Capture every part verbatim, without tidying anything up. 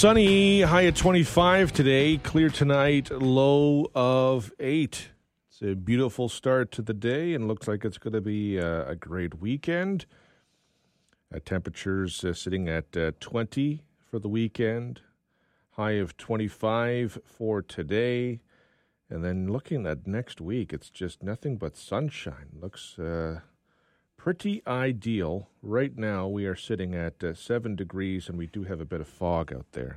Sunny, high at twenty-five today. Clear tonight, low of eight. It's a beautiful start to the day and looks like it's going to be uh, a great weekend. Uh, temperatures uh, sitting at uh, twenty for the weekend. High of twenty-five for today. And then looking at next week, it's just nothing but sunshine. Looks uh, pretty ideal. Right now, we are sitting at uh, seven degrees, and we do have a bit of fog out there.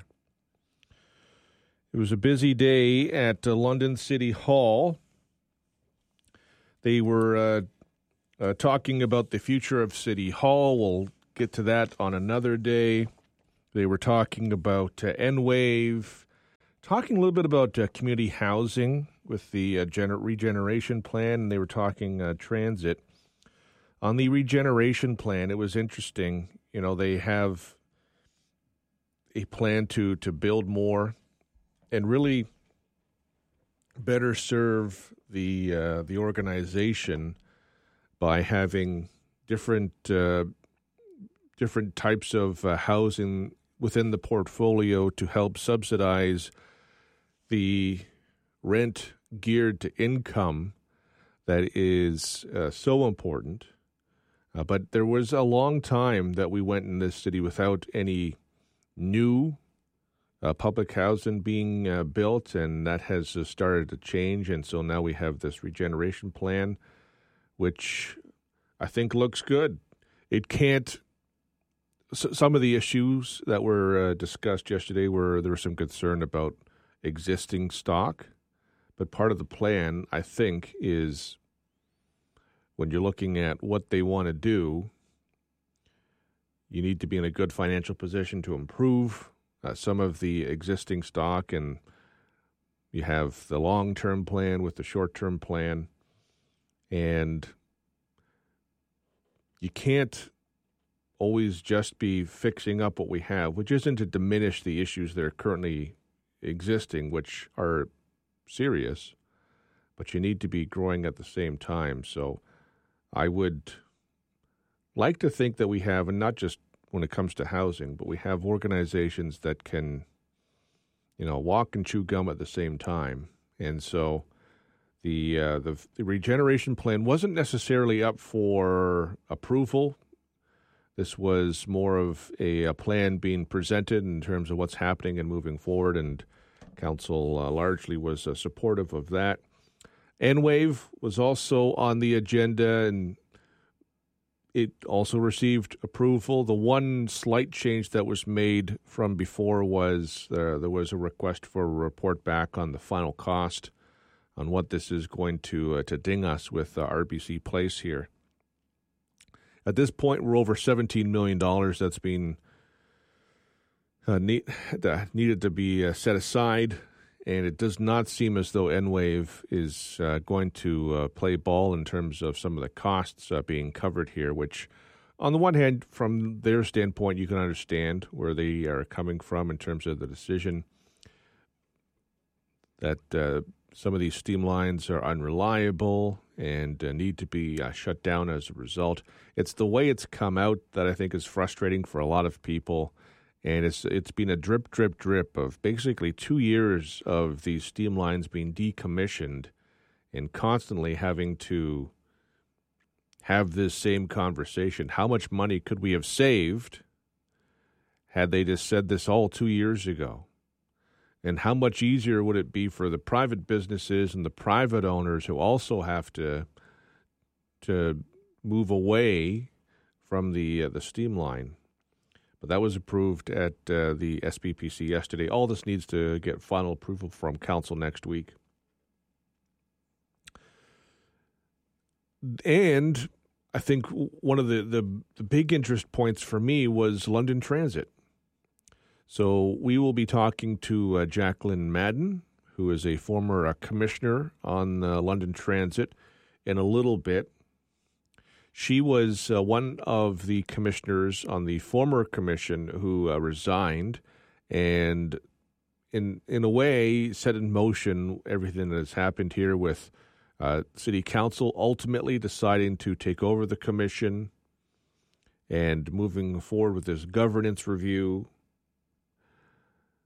It was a busy day at uh, London City Hall. They were uh, uh, talking about the future of City Hall. We'll get to that on another day. They were talking about uh, N-Wave, talking a little bit about uh, community housing with the uh, gener- regeneration plan, and they were talking uh, transit. On the regeneration plan, it was interesting. You know, they have a plan to, to build more and really better serve the uh, the organization by having different uh, different types of uh, housing within the portfolio to help subsidize the rent geared to income that is uh, so important. Uh, but there was a long time that we went in this city without any new uh, public housing being uh, built, and that has uh, started to change. And so now we have this regeneration plan, which I think looks good. It can't. S- some of the issues that were uh, discussed yesterday were there was some concern about existing stock, but part of the plan, I think, is when you're looking at what they want to do, you need to be in a good financial position to improve uh, some of the existing stock, and you have the long-term plan with the short-term plan, and you can't always just be fixing up what we have, which isn't to diminish the issues that are currently existing, which are serious, but you need to be growing at the same time. So I would like to think that we have, and not just when it comes to housing, but we have organizations that can, you know, walk and chew gum at the same time. And so the uh, the, the regeneration plan wasn't necessarily up for approval. This was more of a, a plan being presented in terms of what's happening and moving forward, and council uh, largely was uh, supportive of that. N-Wave was also on the agenda, and it also received approval. The one slight change that was made from before was uh, there was a request for a report back on the final cost on what this is going to uh, to ding us with uh, R B C Place here. At this point, we're over seventeen million dollars that's been uh, need, uh, needed to be uh, set aside. And it does not seem as though N-Wave is uh, going to uh, play ball in terms of some of the costs uh, being covered here, which on the one hand, from their standpoint, you can understand where they are coming from in terms of the decision that uh, some of these steam lines are unreliable and uh, need to be uh, shut down as a result. It's the way it's come out that I think is frustrating for a lot of people. And it's it's been a drip, drip, drip of basically two years of these steam lines being decommissioned and constantly having to have this same conversation. How much money could we have saved had they just said this all two years ago? And how much easier would it be for the private businesses and the private owners who also have to to move away from the uh, the steam line? But that was approved at uh, the S P P C yesterday. All this needs to get final approval from council next week. And I think one of the, the, the big interest points for me was London Transit. So we will be talking to uh, Jacqueline Madden, who is a former uh, commissioner on uh, London Transit, in a little bit. She was uh, one of the commissioners on the former commission who uh, resigned and in in a way set in motion everything that has happened here with uh, City Council ultimately deciding to take over the commission and moving forward with this governance review.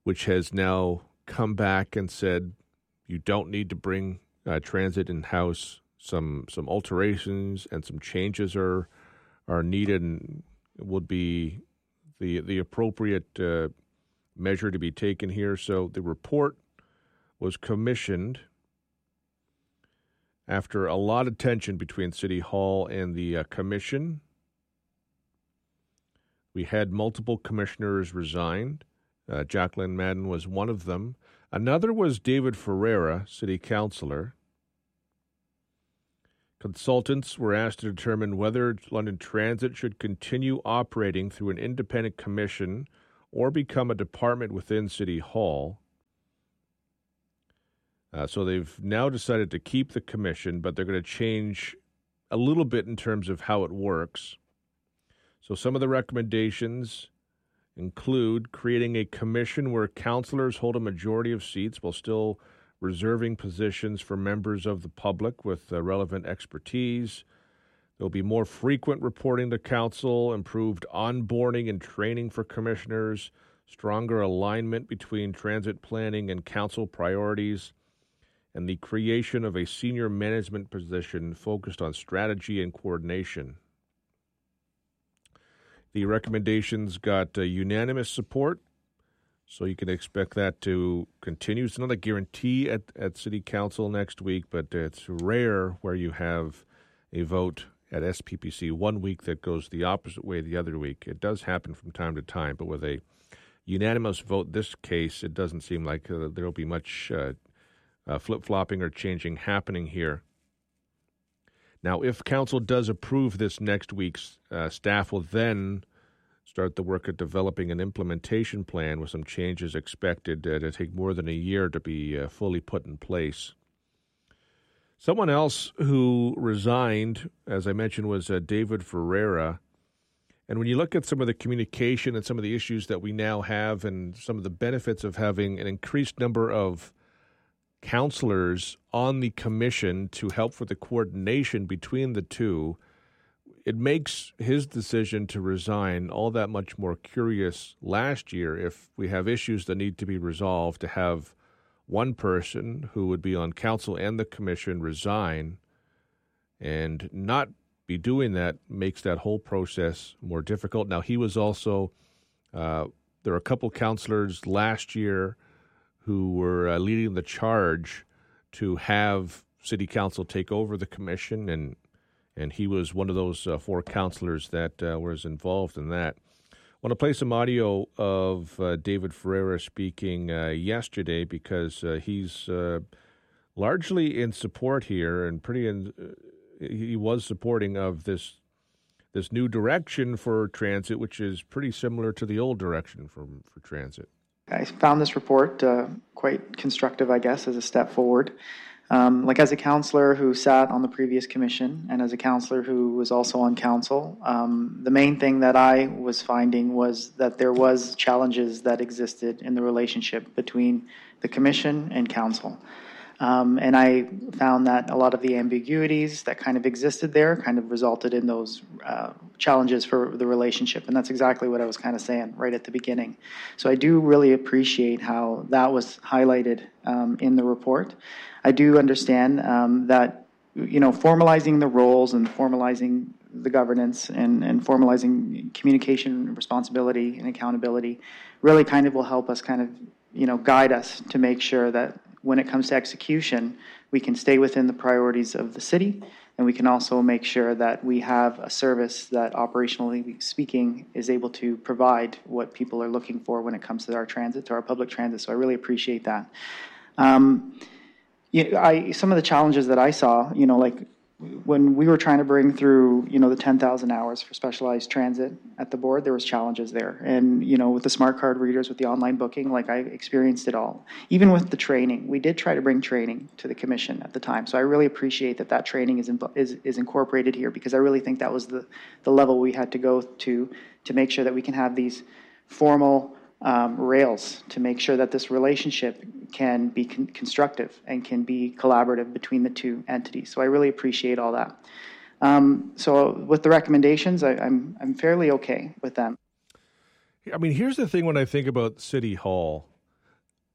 which has now come back and said you don't need to bring uh, transit in-house. Some some alterations and some changes are are needed and would be the the appropriate uh, measure to be taken here. So the report was commissioned after a lot of tension between City Hall and the uh, commission. We had multiple commissioners resign. Uh, Jacqueline Madden was one of them. Another was David Ferreira, city councillor. Consultants were asked to determine whether London Transit should continue operating through an independent commission or become a department within City Hall. Uh, so they've now decided to keep the commission, but they're going to change a little bit in terms of how it works. So some of the recommendations include creating a commission where councillors hold a majority of seats while still reserving positions for members of the public with uh, relevant expertise. There will be more frequent reporting to council, improved onboarding and training for commissioners, stronger alignment between transit planning and council priorities, and the creation of a senior management position focused on strategy and coordination. The recommendations got uh, unanimous support, so you can expect that to continue. It's not a guarantee at, at City Council next week, but it's rare where you have a vote at S P P C one week that goes the opposite way the other week. It does happen from time to time, but with a unanimous vote this case, it doesn't seem like uh, there will be much uh, uh, flip-flopping or changing happening here. Now, if Council does approve this next week, uh, staff will then start the work of developing an implementation plan with some changes expected uh, to take more than a year to be uh, fully put in place. Someone else who resigned, as I mentioned, was uh, David Ferreira. And when you look at some of the communication and some of the issues that we now have and some of the benefits of having an increased number of counselors on the commission to help with the coordination between the two, it makes his decision to resign all that much more curious last year if we have issues that need to be resolved to have one person who would be on council and the commission resign, and not be doing that makes that whole process more difficult. Now, he was also, uh, there were a couple counselors last year who were uh, leading the charge to have City Council take over the commission, and and he was one of those uh, four counselors that uh, was involved in that. I want to play some audio of uh, David Ferreira speaking uh, yesterday because uh, he's uh, largely in support here and pretty in, uh, he was supporting of this this new direction for transit, which is pretty similar to the old direction for, for transit. I found this report uh, quite constructive, I guess, as a step forward. Um, like as a counselor who sat on the previous commission and as a counselor who was also on council, um, the main thing that I was finding was that there was challenges that existed in the relationship between the commission and council. Um, and I found that a lot of the ambiguities that kind of existed there kind of resulted in those uh, challenges for the relationship. And that's exactly what I was kind of saying right at the beginning. So I do really appreciate how that was highlighted um, in the report. I do understand um, that, you know, formalizing the roles and formalizing the governance and, and formalizing communication responsibility and accountability really kind of will help us kind of, you know, guide us to make sure that when it comes to execution, we can stay within the priorities of the city, and we can also make sure that we have a service that, operationally speaking, is able to provide what people are looking for when it comes to our transit, to our public transit. So I really appreciate that. Um, you, I, some of the challenges that I saw, you know, like when we were trying to bring through, you know, the ten thousand hours for specialized transit at the board, there was challenges there. And, you know, with the smart card readers, with the online booking, like I experienced it all. Even with the training, we did try to bring training to the commission at the time. So I really appreciate that that training is, in, is, is incorporated here, because I really think that was the, the level we had to go to to make sure that we can have these formal Um, rails to make sure that this relationship can be con- constructive and can be collaborative between the two entities. So I really appreciate all that. Um, so with the recommendations, I, I'm I'm fairly okay with them. I mean, here's the thing when I think about City Hall.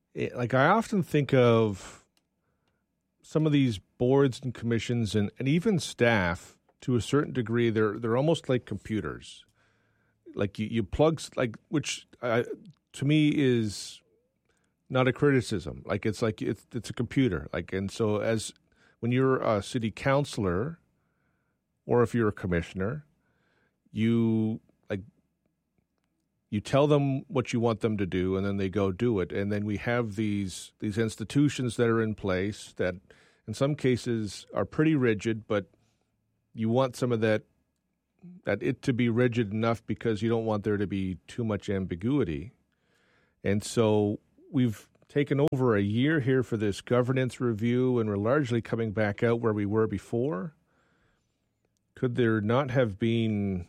it, like I often think of some of these boards and commissions and, and even staff to a certain degree, they're they're almost like computers. Like you, you plug, like, which uh, to me is not a criticism. Like it's like it's it's a computer. Like, and so as when you're a city councilor, or if you're a commissioner, you like you tell them what you want them to do, and then they go do it. And then we have these these institutions that are in place that, in some cases, are pretty rigid, but you want some of that that it to be rigid enough because you don't want there to be too much ambiguity. And so we've taken over a year here for this governance review, and we're largely coming back out where we were before. Could there not have been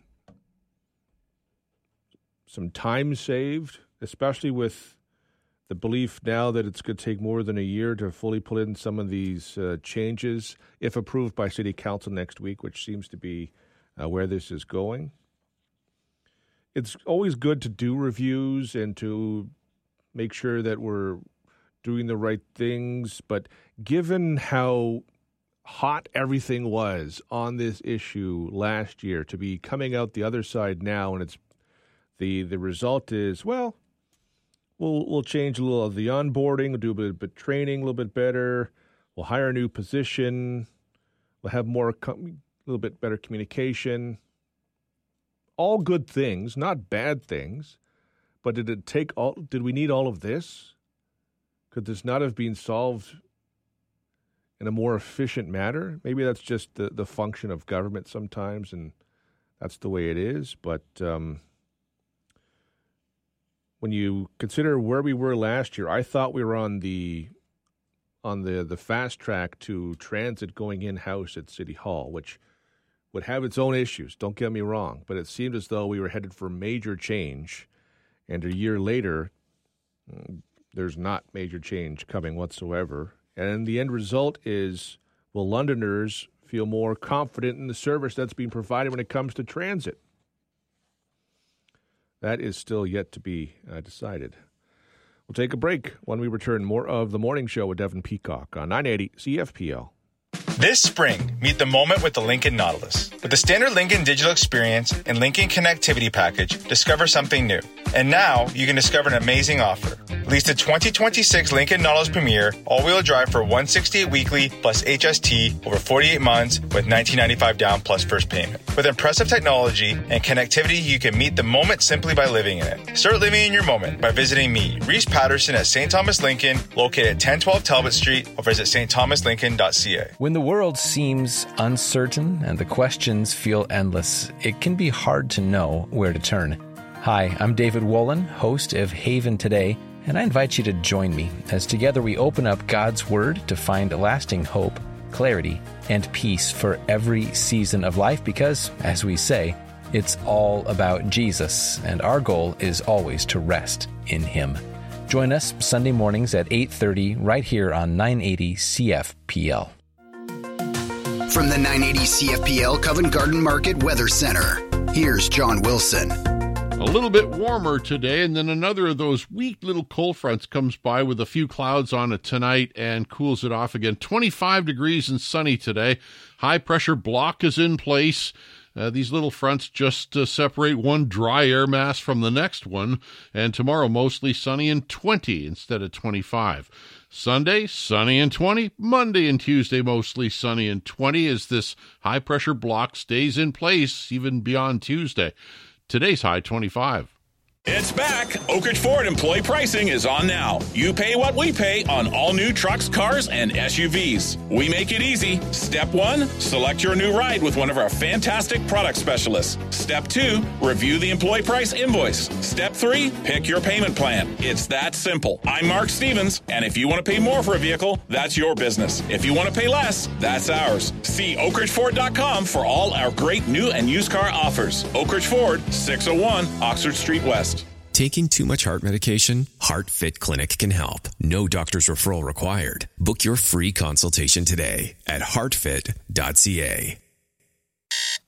some time saved, especially with the belief now that it's going to take more than a year to fully put in some of these uh, changes, if approved by City Council next week, which seems to be uh, where this is going? It's always good to do reviews and to make sure that we're doing the right things, but given how hot everything was on this issue last year, to be coming out the other side now, and it's the the result is, well, we'll we'll change a little of the onboarding, we'll do a bit of training a little bit better, we'll hire a new position, we'll have more a little bit better communication. All good things, not bad things, but did it take all? Did we need all of this? Could this not have been solved in a more efficient manner? Maybe that's just the, the function of government sometimes, and that's the way it is. But um, when you consider where we were last year, I thought we were on the on the, the fast track to transit going in-house at City Hall, which would have its own issues, don't get me wrong, but it seemed as though we were headed for major change, and a year later, there's not major change coming whatsoever. And the end result is, will Londoners feel more confident in the service that's being provided when it comes to transit? That is still yet to be uh, decided. We'll take a break. When we return, more of The Morning Show with Devin Peacock on nine eighty C F P L. This spring, meet the moment with the Lincoln Nautilus. With the standard Lincoln digital experience and Lincoln connectivity package, discover something new. And now, you can discover an amazing offer. Lease the twenty twenty-six Lincoln Nautilus Premier all-wheel drive for one hundred sixty-eight dollars weekly plus H S T over forty-eight months with nineteen ninety-five dollars down plus first payment. With impressive technology and connectivity, you can meet the moment simply by living in it. Start living in your moment by visiting me, Reese Patterson at Saint Thomas Lincoln, located at ten twelve Talbot Street, or visit s t thomas lincoln dot c a. When the world seems uncertain and the questions feel endless, it can be hard to know where to turn. Hi, I'm David Wolin, host of Haven Today, and I invite you to join me as together we open up God's Word to find lasting hope, clarity, and peace for every season of life because, as we say, it's all about Jesus, and our goal is always to rest in Him. Join us Sunday mornings at eight thirty right here on nine eighty C F P L. From the nine eighty C F P L Covent Garden Market Weather Center, here's John Wilson. A little bit warmer today, and then another of those weak little cold fronts comes by with a few clouds on it tonight and cools it off again. twenty-five degrees and sunny today. High pressure block is in place. Uh, these little fronts just uh, separate one dry air mass from the next one, and tomorrow mostly sunny and twenty instead of twenty-five. Sunday, sunny and twenty. Monday and Tuesday, mostly sunny and twenty as this high pressure block stays in place even beyond Tuesday. Today's high, twenty-five. It's back. Oak Ridge Ford employee pricing is on now. You pay what we pay on all new trucks, cars, and S U Vs. We make it easy. Step one, select your new ride with one of our fantastic product specialists. Step two, review the employee price invoice. Step three, pick your payment plan. It's that simple. I'm Mark Stevens, and if you want to pay more for a vehicle, that's your business. If you want to pay less, that's ours. See oak ridge ford dot com for all our great new and used car offers. Oak Ridge Ford, six oh one Oxford Street West. Taking too much heart medication? HeartFit Clinic can help. No doctor's referral required. Book your free consultation today at heart fit dot c a.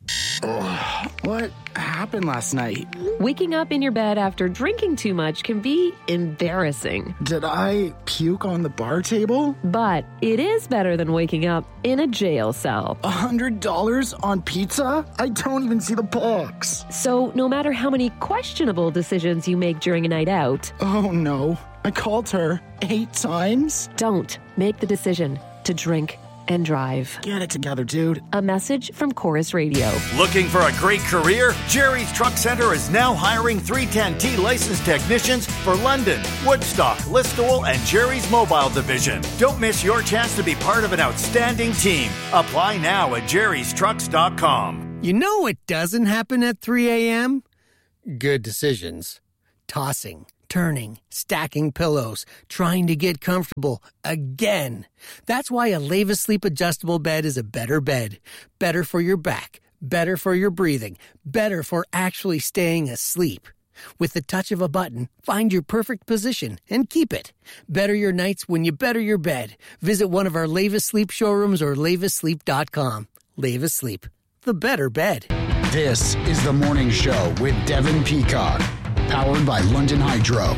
Oh, what happened last night? Waking up in your bed after drinking too much can be embarrassing. Did I puke on the bar table? But it is better than waking up in a jail cell. A hundred dollars on pizza? I don't even see the box. So no matter how many questionable decisions you make during a night out... Oh no, I called her eight times? Don't make the decision to drink and drive. Get it together, dude. A message from Chorus Radio. Looking for a great career? Jerry's Truck Center is now hiring three ten T licensed technicians for London, Woodstock, Listowel, and Jerry's Mobile Division. Don't miss your chance to be part of an outstanding team. Apply now at jerrys trucks dot com. You know what doesn't happen at three a.m.? Good decisions. Tossing, turning, stacking pillows, trying to get comfortable again. That's why a Leva Sleep adjustable bed is a better bed. Better for your back, better for your breathing, better for actually staying asleep. With the touch of a button, find your perfect position and keep it. Better your nights when you better your bed. Visit one of our Leva Sleep showrooms or leva sleep dot com. Leva Sleep, the better bed. This is The Morning Show with Devin Peacock, powered by London Hydro.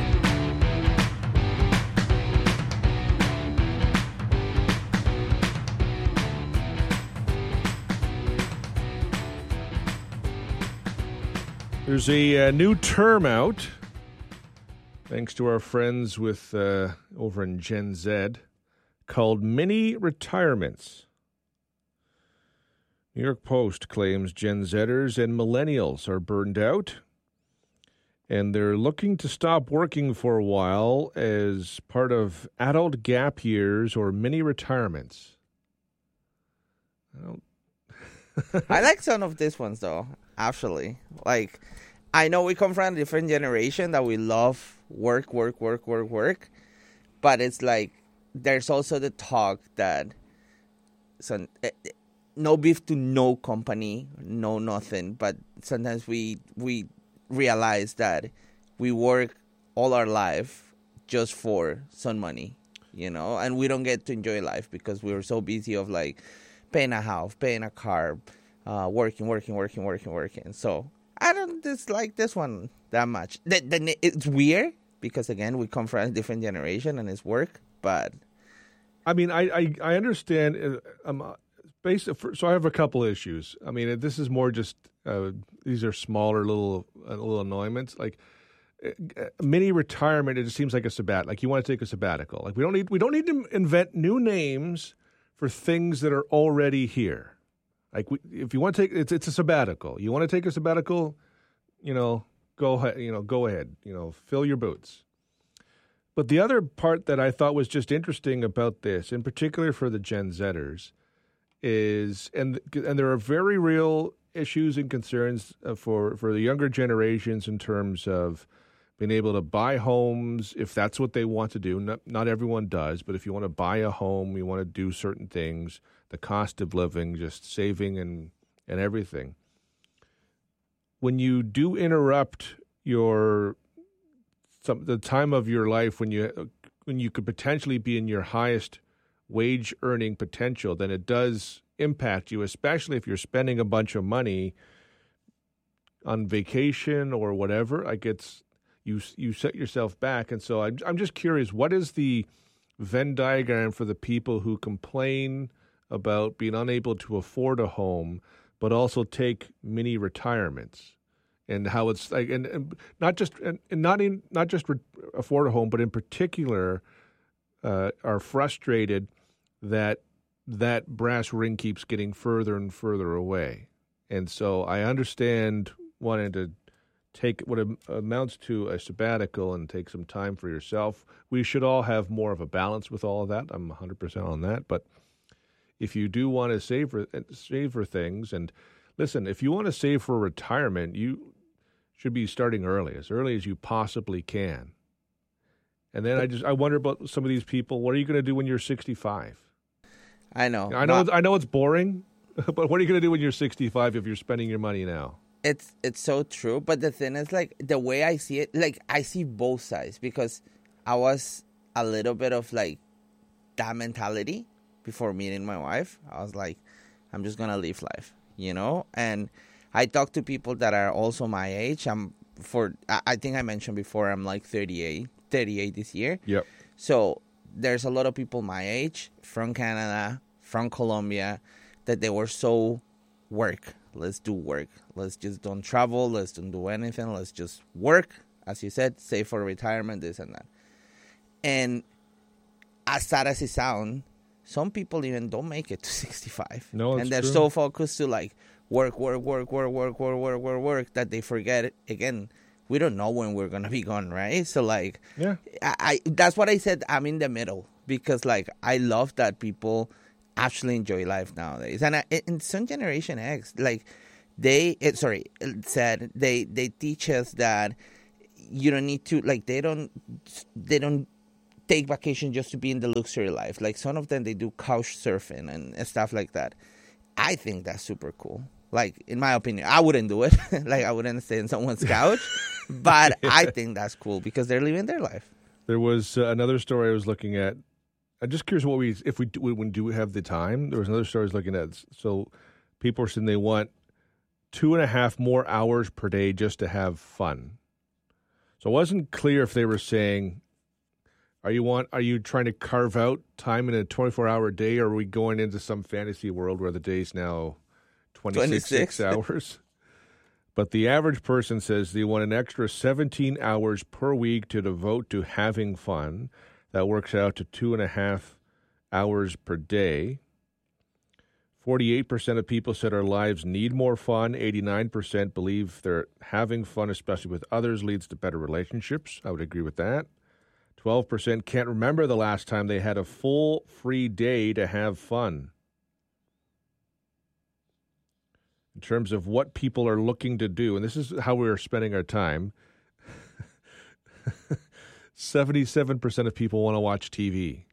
There's a uh, new term out, thanks to our friends with uh, over in Gen Z, called mini retirements. New York Post claims Gen Zers and millennials are burned out, and they're looking to stop working for a while as part of adult gap years or mini retirements. I don't I like some of these ones, though, actually. Like, I know we come from a different generation that we love work, work, work, work, work. But it's like, there's also the talk that some, eh, no beef to no company, no nothing. But sometimes we we realize that we work all our life just for some money, you know? And we don't get to enjoy life because we're so busy of, like, paying a house, paying a car, uh, working, working, working, working, working. So I don't dislike this one that much. The, the, it's weird because, again, we come from a different generation and it's work. But I mean, I I, I understand. Uh, um, based, so I have a couple issues. I mean, this is more just uh, these are smaller little uh, little annoyments. Like uh, mini retirement, it just seems like a sabbat. Like you want to take a sabbatical. Like we don't need we don't need to invent new names for things that are already here. Like, we, if you want to take, it's it's a sabbatical. You want to take a sabbatical, you know, go ahead, you know, go ahead, you know, fill your boots. But the other part that I thought was just interesting about this, in particular for the Gen Zers, is, and and there are very real issues and concerns for, for the younger generations in terms of being able to buy homes if that's what they want to do. Not, not everyone does, but if you want to buy a home, you want to do certain things, the cost of living, just saving and, and everything. When you do interrupt your some the time of your life when you when you could potentially be in your highest wage earning potential, then it does impact you, especially if you're spending a bunch of money on vacation or whatever. Like it's You you set yourself back, and so I'm I'm just curious. What is the Venn diagram for the people who complain about being unable to afford a home, but also take mini retirements, and how it's like, and, and not just and, and not in not just re- afford a home, but in particular uh, are frustrated that that brass ring keeps getting further and further away, and so I understand wanting to take what amounts to a sabbatical and take some time for yourself. We should all have more of a balance with all of that. I'm one hundred percent on that. But if you do want to save for, save for things, and listen, if you want to save for retirement, you should be starting early, as early as you possibly can. And then I just I wonder about some of these people. What are you going to do when you're sixty-five? I know. I know. Not, I know it's boring, but what are you going to do when you're sixty-five if you're spending your money now? It's it's so true, but the thing is, like, the way I see it, like, I see both sides, because I was a little bit of, like, that mentality before meeting my wife. I was like, I'm just going to live life, you know? And I talk to people that are also my age. I'm for I think I mentioned before I'm like thirty-eight, thirty-eight this year. Yep. So there's a lot of people my age from Canada, from Colombia, that they were so work. Let's do work. Let's just don't travel. Let's don't do anything. Let's just work. As you said, save for retirement, this and that. And as sad as it sounds, some people even don't make it to sixty-five. No, that's and they're true. so focused to like work, work, work, work, work, work, work, work, work, that they forget it. Again, we don't know when we're going to be gone, right? So, like, yeah, I, I that's what I said. I'm in the middle because, like, I love that people actually enjoy life nowadays. And, I, and some Generation X, like, they, it, sorry, it said they, they teach us that you don't need to, like, they don't, they don't take vacation just to be in the luxury life. Like, some of them, they do couch surfing and stuff like that. I think that's super cool. Like, in my opinion, I wouldn't do it. Like, I wouldn't stay in someone's couch. But yeah. I think that's cool because they're living their life. There was uh, another story I was looking at. I'm just curious what we, if we do, when do we have the time? There was another story I was looking at. So people are saying they want two and a half more hours per day just to have fun. So it wasn't clear if they were saying, are you want, are you trying to carve out time in a twenty-four hour day, or are we going into some fantasy world where the day's now twenty-six hours? But the average person says they want an extra seventeen hours per week to devote to having fun. That works out to two and a half hours per day. forty-eight percent of people said our lives need more fun. eighty-nine percent believe they're having fun, especially with others, leads to better relationships. I would agree with that. twelve percent can't remember the last time they had a full free day to have fun. In terms of what people are looking to do, and this is how we're spending our time, seventy-seven percent of people want to watch T V.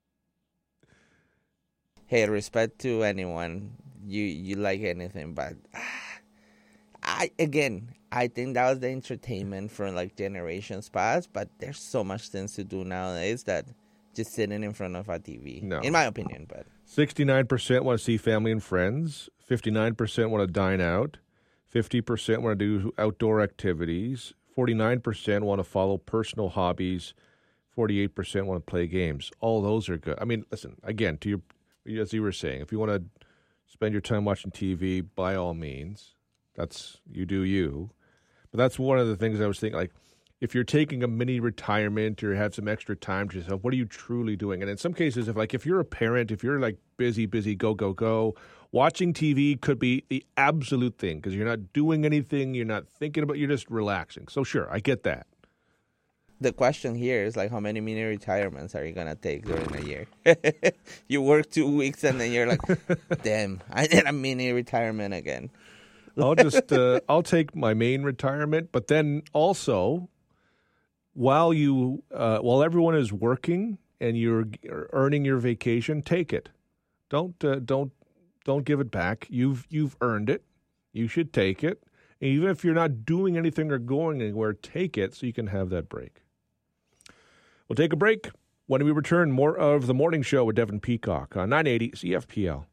Hey, respect to anyone, you you like anything, but I again, I think that was the entertainment from like generations past, but there's so much things to do nowadays that just sitting in front of a T V, no. in my opinion. But sixty-nine percent want to see family and friends. fifty-nine percent want to dine out. fifty percent want to do outdoor activities. forty-nine percent want to follow personal hobbies. forty-eight percent want to play games. All those are good. I mean, listen, again, to your, as you were saying, if you want to spend your time watching T V, by all means, that's, you do you. But that's one of the things I was thinking, like, if you're taking a mini retirement or have some extra time to yourself, what are you truly doing? And in some cases, if like if you're a parent, if you're like busy, busy, go, go, go, watching T V could be the absolute thing because you're not doing anything, you're not thinking about, you're just relaxing. So sure, I get that. The question here is like, how many mini retirements are you gonna take during a year? You work two weeks and then you're like, damn, I need a mini retirement again. I'll just uh, I'll take my main retirement, but then also, while you uh, while everyone is working and you're earning your vacation, take it. Don't uh, don't don't give it back. You've you've earned it. You should take it. And even if you're not doing anything or going anywhere, take it so you can have that break. We'll take a break. When we return, more of the morning show with Devin Peacock on nine eighty C F P L.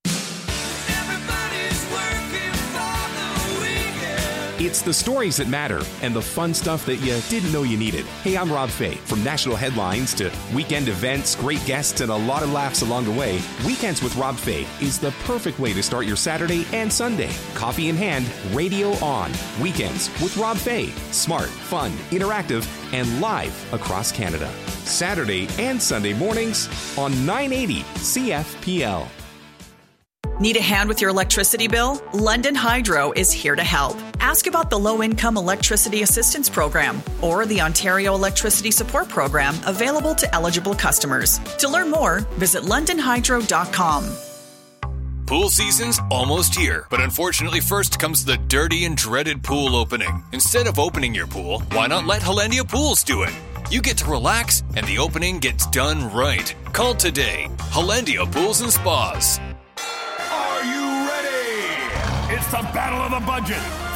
It's the stories that matter and the fun stuff that you didn't know you needed. Hey, I'm Rob Fay. From national headlines to weekend events, great guests, and a lot of laughs along the way, Weekends with Rob Fay is the perfect way to start your Saturday and Sunday. Coffee in hand, radio on. Weekends with Rob Fay. Smart, fun, interactive, and live across Canada. Saturday and Sunday mornings on nine eighty C F P L. Need a hand with your electricity bill? London Hydro is here to help. Ask about the Low-Income Electricity Assistance Program or the Ontario Electricity Support Program available to eligible customers. To learn more, visit london hydro dot com. Pool season's almost here, but unfortunately first comes the dirty and dreaded pool opening. Instead of opening your pool, why not let Hollandia Pools do it? You get to relax and the opening gets done right. Call today. Hollandia Pools and Spas. It's the battle of the budget.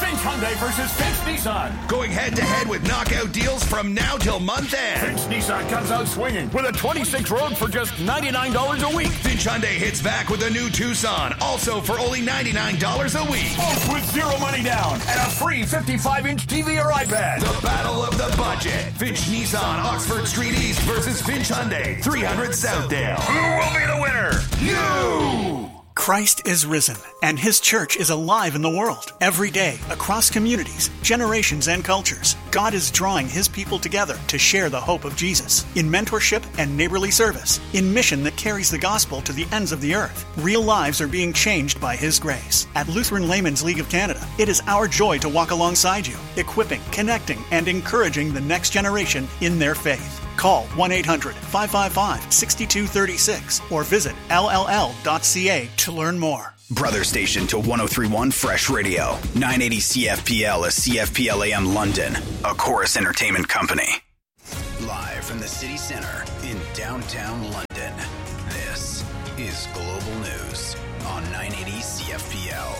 Finch Hyundai versus Finch Nissan. Going head-to-head with knockout deals from now till month end. Finch Nissan comes out swinging with a twenty-six Rogue for just ninety-nine dollars a week. Finch Hyundai hits back with a new Tucson, also for only ninety-nine dollars a week. Both with zero money down and a free fifty-five inch T V or iPad. The battle of the budget. Finch Nissan, Oxford Street East versus Finch Hyundai, three hundred Southdale. Who will be the winner? You! Christ is risen, and His church is alive in the world. Every day, across communities, generations, and cultures, God is drawing His people together to share the hope of Jesus in mentorship and neighborly service, in mission that carries the gospel to the ends of the earth. Real lives are being changed by His grace. At Lutheran Laymen's League of Canada, it is our joy to walk alongside you, equipping, connecting, and encouraging the next generation in their faith. Call one eight hundred, five five five, six two three six or visit L L L dot C A to learn more. Brother station to one oh three point one Fresh Radio. nine eighty C F P L is C F P L A M London, a Chorus Entertainment company. Live from the city center in downtown London, this is Global News on nine eighty C F P L.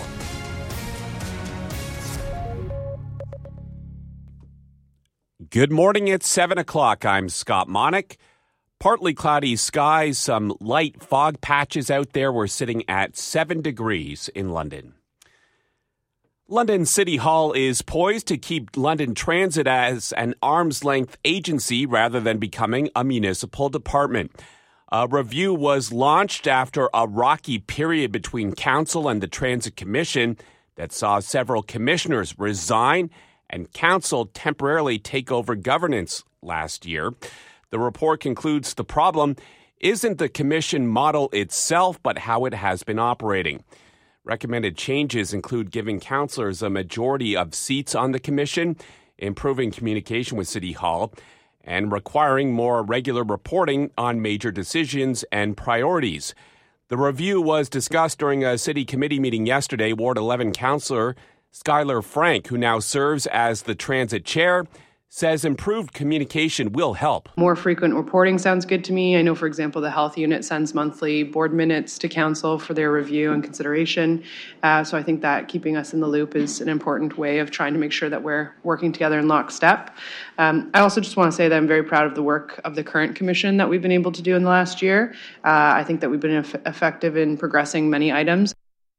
Good morning, it's seven o'clock. I'm Scott Monick. Partly cloudy skies, some light fog patches out there. We're sitting at seven degrees in London. London City Hall is poised to keep London Transit as an arm's-length agency rather than becoming a municipal department. A review was launched after a rocky period between council and the Transit Commission that saw several commissioners resign and council temporarily take over governance last year. The report concludes the problem isn't the commission model itself, but how it has been operating. Recommended changes include giving councillors a majority of seats on the commission, improving communication with City Hall, and requiring more regular reporting on major decisions and priorities. The review was discussed during a city committee meeting yesterday. Ward eleven councillor Skylar Frank, who now serves as the transit chair, says improved communication will help. More frequent reporting sounds good to me. I know, for example, the health unit sends monthly board minutes to council for their review and consideration. Uh, so I think that keeping us in the loop is an important way of trying to make sure that we're working together in lockstep. Um, I also just want to say that I'm very proud of the work of the current commission that we've been able to do in the last year. Uh, I think that we've been eff- effective in progressing many items.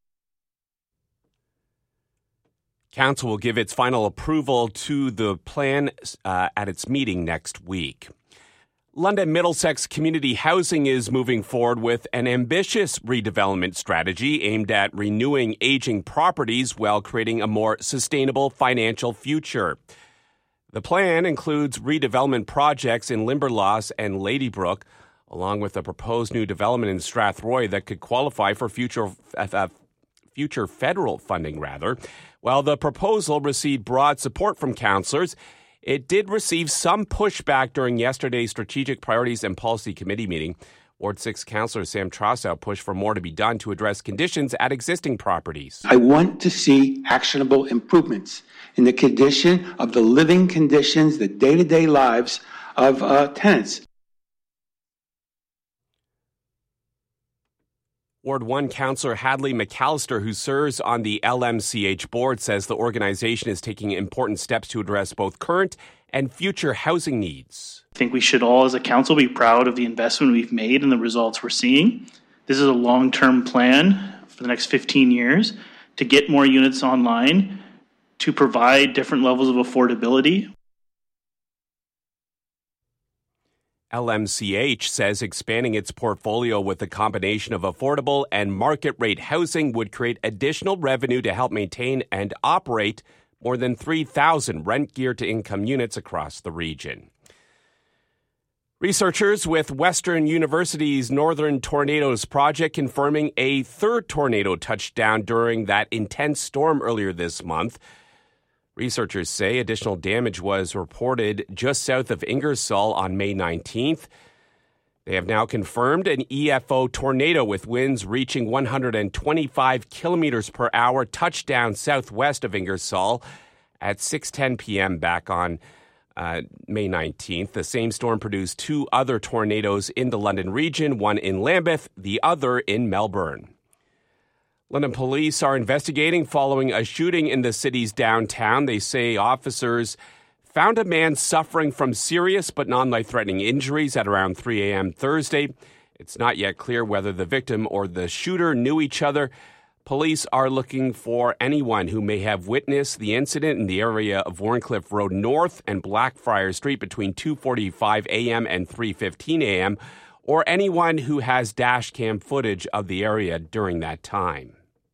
Council will give its final approval to the plan uh, at its meeting next week. London Middlesex Community Housing is moving forward with an ambitious redevelopment strategy aimed at renewing aging properties while creating a more sustainable financial future. The plan includes redevelopment projects in Limberlost and Ladybrook, along with a proposed new development in Strathroy that could qualify for future uh, future federal funding, rather. While the proposal received broad support from councillors, it did receive some pushback during yesterday's Strategic Priorities and Policy Committee meeting. Ward six councillor Sam Trossow pushed for more to be done to address conditions at existing properties. I want to see actionable improvements in the condition of the living conditions, the day-to-day lives of uh, tenants. Ward one councillor Hadley McAllister, who serves on the L M C H board, says the organization is taking important steps to address both current and future housing needs. I think we should all, as a council, be proud of the investment we've made and the results we're seeing. This is a long-term plan for the next fifteen years to get more units online, to provide different levels of affordability. L M C H says expanding its portfolio with a combination of affordable and market-rate housing would create additional revenue to help maintain and operate more than three thousand rent-geared-to-income units across the region. Researchers with Western University's Northern Tornadoes Project confirming a third tornado touched down during that intense storm earlier this month. Researchers say additional damage was reported just south of Ingersoll on May nineteenth. They have now confirmed an E F O tornado with winds reaching one hundred twenty-five kilometers per hour touched down southwest of Ingersoll at six ten p.m. back on uh, May nineteenth. The same storm produced two other tornadoes in the London region, one in Lambeth, the other in Melbourne. London police are investigating following a shooting in the city's downtown. They say officers found a man suffering from serious but non-life-threatening injuries at around three a.m. Thursday. It's not yet clear whether the victim or the shooter knew each other. Police are looking for anyone who may have witnessed the incident in the area of Warncliffe Road North and Blackfriars Street between two forty-five a.m. and three fifteen a.m., or anyone who has dash cam footage of the area during that time.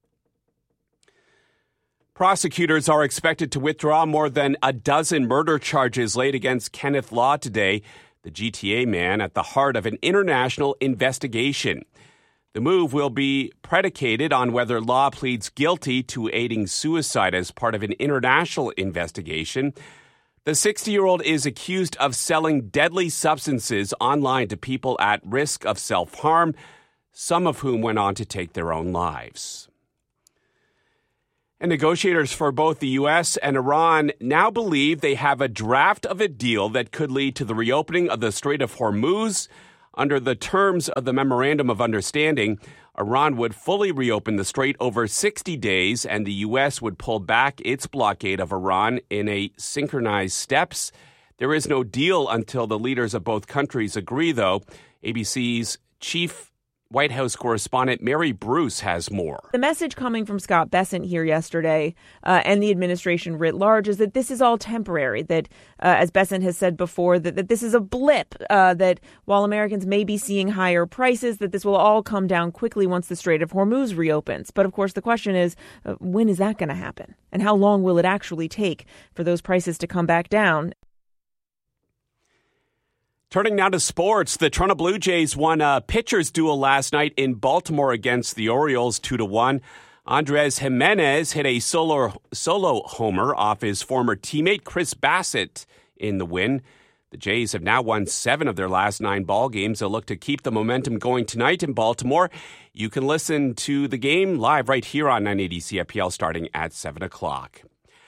Prosecutors are expected to withdraw more than a dozen murder charges laid against Kenneth Law today, the G T A man at the heart of an international investigation. The move will be predicated on whether Law pleads guilty to aiding suicide as part of an international investigation. The sixty-year-old is accused of selling deadly substances online to people at risk of self-harm, some of whom went on to take their own lives. And negotiators for both the U S and Iran now believe they have a draft of a deal that could lead to the reopening of the Strait of Hormuz. Under the terms of the Memorandum of Understanding, Iran would fully reopen the strait over sixty days, and the U S would pull back its blockade of Iran in a synchronized steps. There is no deal until the leaders of both countries agree, though. A B C's chief White House correspondent Mary Bruce has more. The message coming from Scott Bessent here yesterday uh, and the administration writ large is that this is all temporary, that, uh, as Bessent has said before, that, that this is a blip, uh, that while Americans may be seeing higher prices, that this will all come down quickly once the Strait of Hormuz reopens. But of course, the question is, uh, when is that going to happen? And how long will it actually take for those prices to come back down? Turning now to sports, the Toronto Blue Jays won a pitcher's duel last night in Baltimore against the Orioles two to one. Andres Jimenez hit a solo solo homer off his former teammate Chris Bassett in the win. The Jays have now won seven of their last nine ball games. They'll look to keep the momentum going tonight in Baltimore. You can listen to the game live right here on nine eighty C F P L starting at seven o'clock.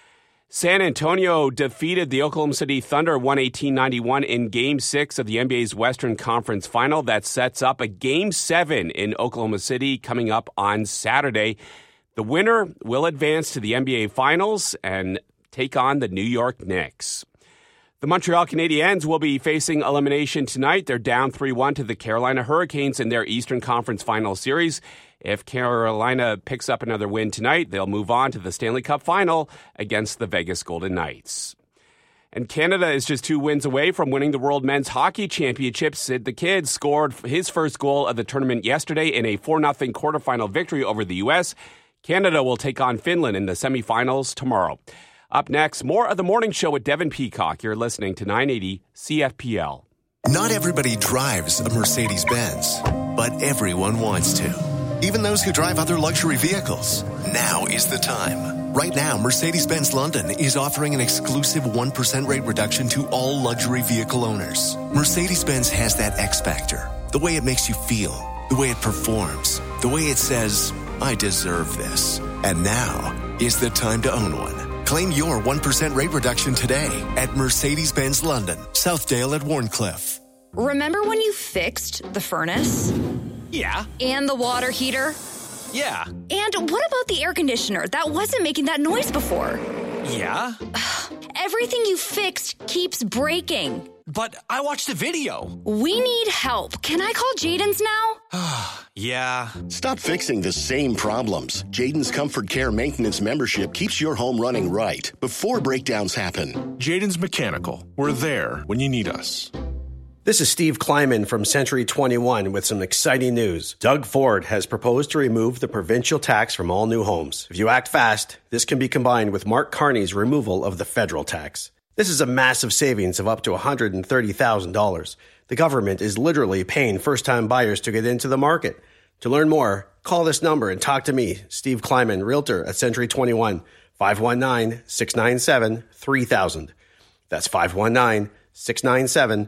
San Antonio defeated the Oklahoma City Thunder one eighteen ninety-one in Game six of the N B A's Western Conference Final. That sets up a Game seven in Oklahoma City coming up on Saturday. The winner will advance to the N B A Finals and take on the New York Knicks. The Montreal Canadiens will be facing elimination tonight. They're down three one to the Carolina Hurricanes in their Eastern Conference Final Series. If Carolina picks up another win tonight, they'll move on to the Stanley Cup Final against the Vegas Golden Knights. And Canada is just two wins away from winning the World Men's Hockey Championship. Sid the Kid scored his first goal of the tournament yesterday in a four nothing quarterfinal victory over the U S. Canada will take on Finland in the semifinals tomorrow. Up next, more of the morning show with Devin Peacock. You're listening to nine eighty C F P L. Not everybody drives a Mercedes-Benz, but everyone wants to. Even those who drive other luxury vehicles. Now is the time. Right now, Mercedes-Benz London is offering an exclusive one percent rate reduction to all luxury vehicle owners. Mercedes-Benz has that X factor. The way it makes you feel. The way it performs. The way it says, I deserve this. And now is the time to own one. Claim your one percent rate reduction today at Mercedes-Benz London, Southdale at Warncliffe. Remember when you fixed the furnace? Yeah. And the water heater? Yeah. And what about the air conditioner that wasn't making that noise before? Yeah. Everything you fixed keeps breaking. But I watched the video. We need help. Can I call Jaden's now? Yeah. Stop fixing the same problems. Jaden's Comfort Care Maintenance membership keeps your home running right before breakdowns happen. Jaden's Mechanical. We're there when you need us. This is Steve Kleiman from Century twenty-one with some exciting news. Doug Ford has proposed to remove the provincial tax from all new homes. If you act fast, this can be combined with Mark Carney's removal of the federal tax. This is a massive savings of up to one hundred thirty thousand dollars. The government is literally paying first-time buyers to get into the market. To learn more, call this number and talk to me, Steve Kleiman, Realtor at Century twenty-one, five one nine, six nine seven, three thousand. That's five one nine, six nine seven, three thousand.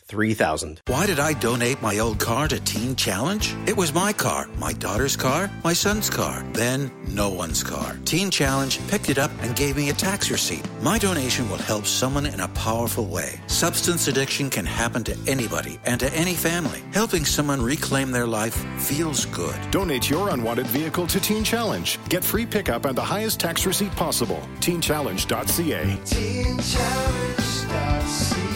three thousand. Why did I donate my old car to Teen Challenge? It was my car, my daughter's car, my son's car, then no one's car. Teen Challenge picked it up and gave me a tax receipt. My donation will help someone in a powerful way. Substance addiction can happen to anybody and to any family. Helping someone reclaim their life feels good. Donate your unwanted vehicle to Teen Challenge. Get free pickup and the highest tax receipt possible. teen challenge dot c a. teen challenge dot c a.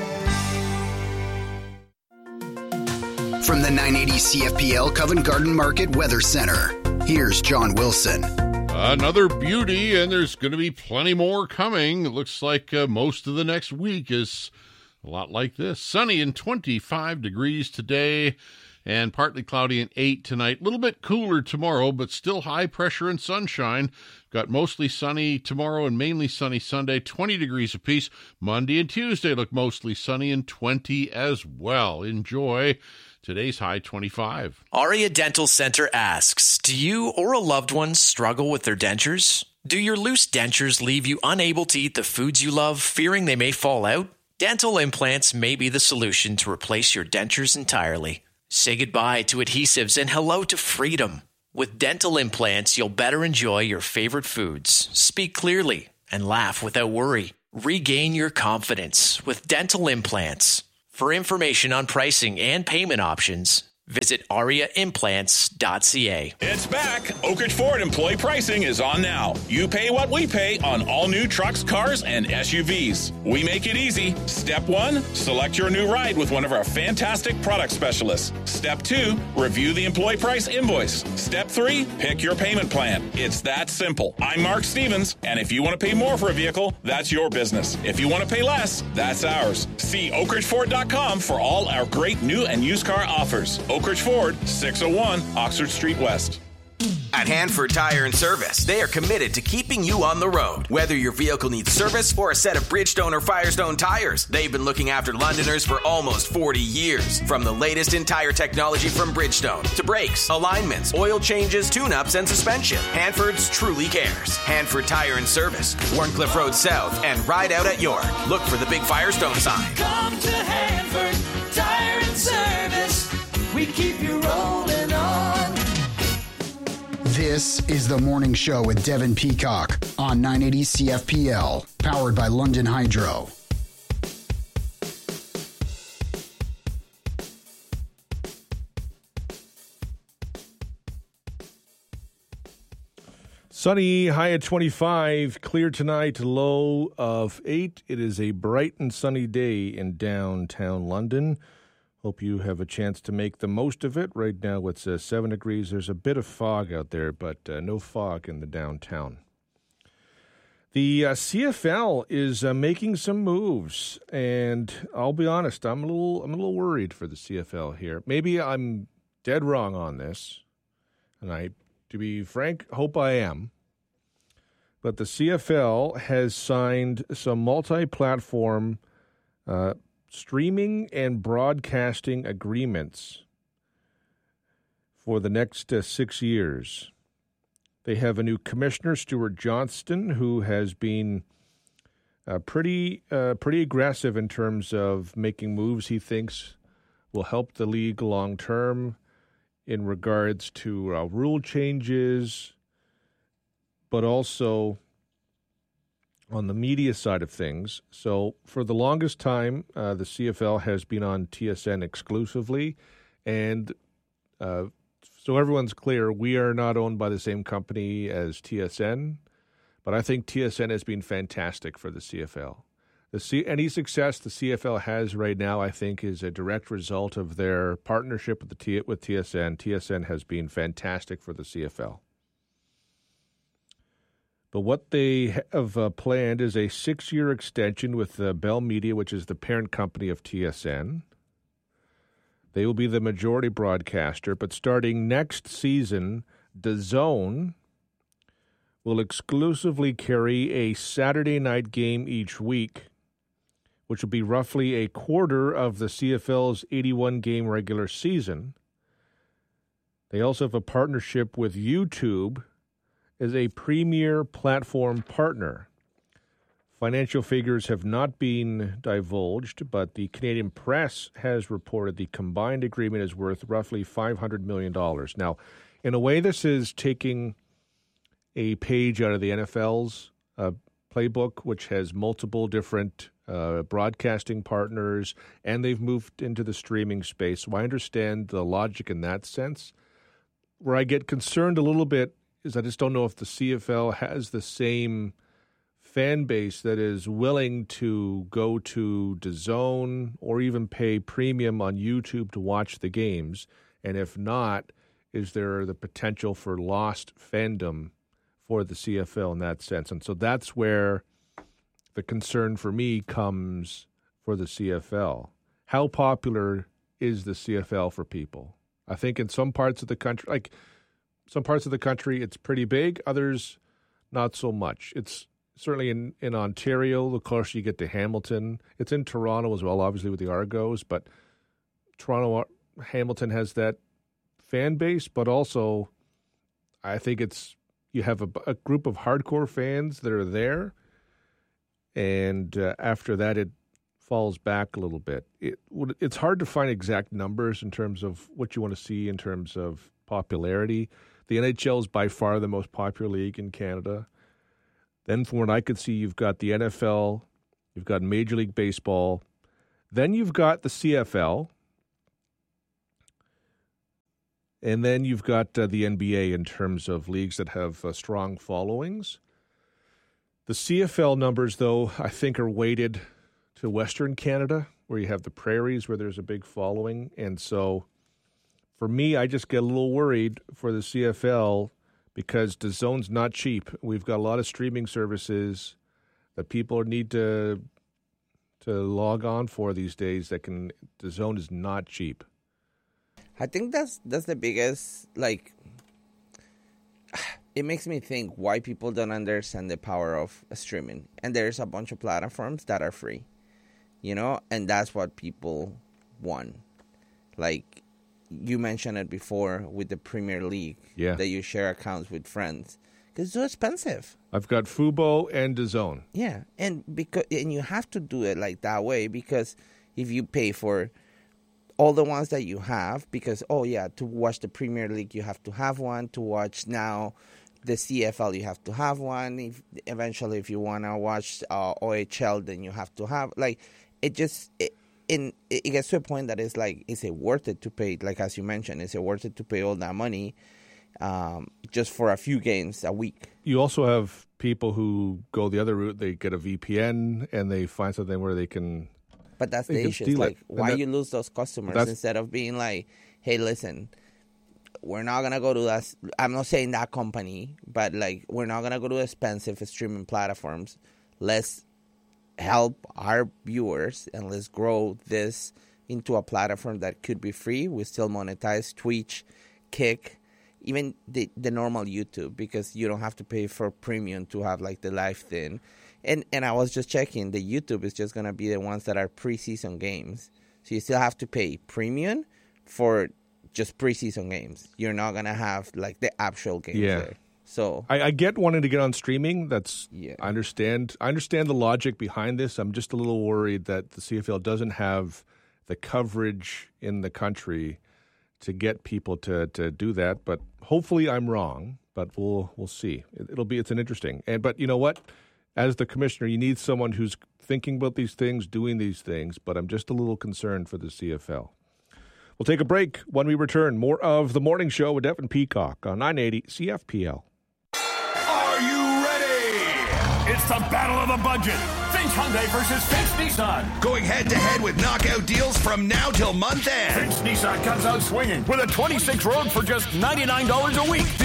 From the nine eighty C F P L Covent Garden Market Weather Center, here's John Wilson. Another beauty, and there's going to be plenty more coming. It looks like uh, most of the next week is a lot like this. Sunny and twenty-five degrees today, and partly cloudy and eight tonight. A little bit cooler tomorrow, but still high pressure and sunshine. Got mostly sunny tomorrow and mainly sunny Sunday, twenty degrees apiece. Monday and Tuesday look mostly sunny and twenty as well. Enjoy. Today's high, twenty-five. Aria Dental Center asks, do you or a loved one struggle with their dentures? Do your loose dentures leave you unable to eat the foods you love, fearing they may fall out? Dental implants may be the solution to replace your dentures entirely. Say goodbye to adhesives and hello to freedom. With dental implants, you'll better enjoy your favorite foods, speak clearly, and laugh without worry. Regain your confidence with dental implants. For information on pricing and payment options, visit aria implants dot c a. It's back. Oak Ridge Ford employee pricing is on now. You pay what we pay on all new trucks, cars, and S U Vs. We make it easy. Step one, select your new ride with one of our fantastic product specialists. Step two, review the employee price invoice. Step three, pick your payment plan. It's that simple. I'm Mark Stevens, and if you want to pay more for a vehicle, that's your business. If you want to pay less, that's ours. See oak ridge ford dot com for all our great new and used car offers. Oak Ridge Ford, six oh one Oxford Street West. At Hanford Tire and Service, they are committed to keeping you on the road. Whether your vehicle needs service or a set of Bridgestone or Firestone tires, they've been looking after Londoners for almost forty years. From the latest in tire technology from Bridgestone to brakes, alignments, oil changes, tune-ups, and suspension, Hanford's truly cares. Hanford Tire and Service, Warncliffe Road South, and Ride Out at York. Look for the big Firestone sign. Come to Hanford Tire and Service. We keep you rolling on. This is the Morning Show with Devin Peacock on nine eighty C F P L, powered by London Hydro. Sunny, high at twenty-five, clear tonight, low of eight. It is a bright and sunny day in downtown London. Hope you have a chance to make the most of it. Right now it's uh, seven degrees. There's a bit of fog out there, but uh, no fog in the downtown. The uh, C F L is uh, making some moves, and I'll be honest, I'm a little I'm a little worried for the C F L here. Maybe I'm dead wrong on this, and I, to be frank, hope I am. But the C F L has signed some multi-platform uh streaming and broadcasting agreements for the next uh, six years. They have a new commissioner, Stuart Johnston, who has been uh, pretty uh, pretty aggressive in terms of making moves he thinks will help the league long term in regards to uh, rule changes, but also on the media side of things. So for the longest time, uh, the C F L has been on T S N exclusively. And uh, so everyone's clear, we are not owned by the same company as T S N. But I think T S N has been fantastic for the C F L. The C- any success the C F L has right now, I think, is a direct result of their partnership with, the T- with T S N. T S N has been fantastic for the C F L. But what they have uh, planned is a six-year extension with uh, Bell Media, which is the parent company of T S N. They will be the majority broadcaster, but starting next season, DAZN will exclusively carry a Saturday night game each week, which will be roughly a quarter of the C F L's eighty-one game regular season. They also have a partnership with YouTube as a premier platform partner Financial figures have not been divulged, but the Canadian press has reported the combined agreement is worth roughly five hundred million dollars. Now, in a way, this is taking a page out of the N F L's uh, playbook, which has multiple different uh, broadcasting partners, and they've moved into the streaming space. So I understand the logic in that sense. Where I get concerned a little bit is I just don't know if the C F L has the same fan base that is willing to go to DAZN or even pay premium on YouTube to watch the games. And if not, is there the potential for lost fandom for the C F L in that sense? And so that's where the concern for me comes for the C F L. How popular is the C F L for people? I think in some parts of the country, like some parts of the country, it's pretty big. Others, not so much. It's certainly in, in Ontario, the closer you get to Hamilton. It's in Toronto as well, obviously, with the Argos. But Toronto, Hamilton has that fan base, but also I think it's you have a, a group of hardcore fans that are there, and uh, after that it falls back a little bit. It, it's hard to find exact numbers in terms of what you want to see in terms of popularity. The N H L is by far the most popular league in Canada. Then from what I could see, you've got the N F L, you've got Major League Baseball, then you've got the C F L, and then you've got uh, the N B A in terms of leagues that have uh, strong followings. The C F L numbers, though, I think are weighted to Western Canada, where you have the prairies, where there's a big following. And so for me, I just get a little worried for the C F L because DAZN's not cheap. We've got a lot of streaming services that people need to to log on for these days. That can DAZN is not cheap. I think that's that's the biggest, like, it makes me think why people don't understand the power of streaming. And there's a bunch of platforms that are free, you know, and that's what people want. Like, you mentioned it before with the Premier League, yeah, that you share accounts with friends because it's so expensive. I've got Fubo and DAZN. Yeah, and because and you have to do it like that way because if you pay for all the ones that you have, because oh yeah, to watch the Premier League you have to have one. To watch now the C F L you have to have one. If eventually if you want to watch uh, O H L, then you have to have like it just. It, In, it gets to a point that it's like, is it worth it to pay, like as you mentioned, is it worth it to pay all that money um, just for a few games a week? You also have people who go the other route. They get a V P N and they find something where they can. But that's the issue. It's like, why that, you lose those customers instead of being like, hey, listen, we're not going to go to that. I'm not saying that company, but like, we're not going to go to expensive streaming platforms. Let's help our viewers and let's grow this into a platform that could be free. We still monetize Twitch, Kick, even the the normal YouTube, because you don't have to pay for premium to have like the live thing. And and I was just checking, the YouTube is just gonna be the ones that are preseason games. So you still have to pay premium for just preseason games. You're not gonna have like the actual games yeah. there. So I, I get wanting to get on streaming. That's yeah. I understand. I understand the logic behind this. I'm just a little worried that the C F L doesn't have the coverage in the country to get people to, to do that. But hopefully, I'm wrong. But we'll we'll see. It, it'll be it's an interesting. And but you know what? As the commissioner, you need someone who's thinking about these things, doing these things. But I'm just a little concerned for the C F L. We'll take a break. When we return, more of the morning show with Devin Peacock on nine eighty C F P L. It's the battle of the budget. Finch Hyundai versus Finch Nissan. Going head-to-head with knockout deals from now till month end. Finch Nissan comes out swinging with a twenty-six Rogue for just ninety-nine dollars a week.